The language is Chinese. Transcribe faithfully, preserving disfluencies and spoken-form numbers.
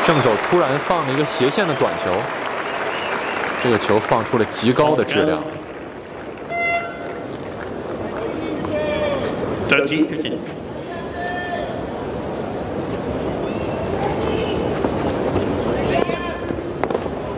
正手突然放了一个斜线的短球，这个球放出了极高的质量。 thirteen fifteen